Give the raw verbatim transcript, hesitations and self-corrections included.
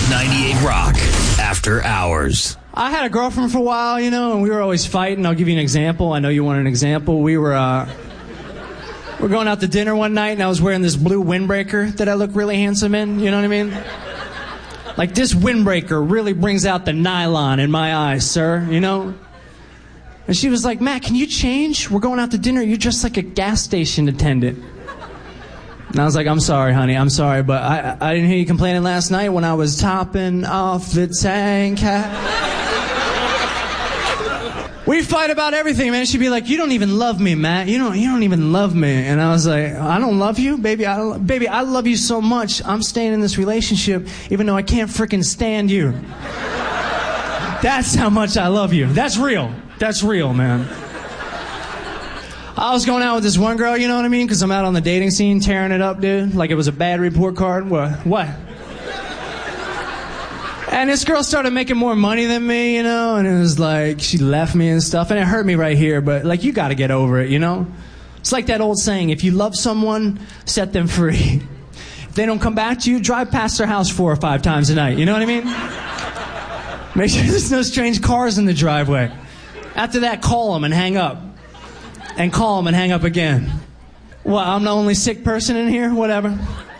ninety-eight Rock After Hours. I had a girlfriend for a while, you know, and we were always fighting. I'll give you an example. I know you want an example. We were, uh, we were going out to dinner one night, and I was wearing this blue windbreaker that I look really handsome in, you know what I mean? Like, this windbreaker really brings out the nylon in my eyes, sir, you know? And she was like, Matt, can you change? We're going out to dinner. You're just like a gas station attendant. And I was like, I'm sorry, honey, I'm sorry, but I I didn't hear you complaining last night when I was topping off the tank. We fight about everything, man. She'd be like, you don't even love me, Matt. You don't you don't even love me. And I was like, I don't love you? Baby, I don't, baby, I love you so much. I'm staying in this relationship even though I can't freaking stand you. That's how much I love you. That's real. That's real, man. I was going out with this one girl, you know what I mean? Because I'm out on the dating scene tearing it up, dude. Like it was a bad report card. What? What? And this girl started making more money than me, you know? And it was like, she left me and stuff. And it hurt me right here. But, like, you got to get over it, you know? It's like that old saying, if you love someone, set them free. If they don't come back to you, drive past their house four or five times a night. You know what I mean? Make sure there's no strange cars in the driveway. After that, call them and hang up. And call them and hang up again. Well, I'm the only sick person in here? Whatever.